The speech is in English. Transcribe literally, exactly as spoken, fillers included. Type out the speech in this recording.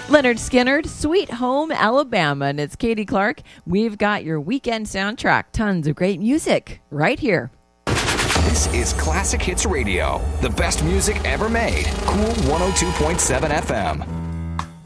Leonard Skinner, Sweet Home Alabama, and it's Katie Clark. We've got your weekend soundtrack. Tons of great music right here. This is Classic Hits Radio, the best music ever made. Cool one oh two point seven F M.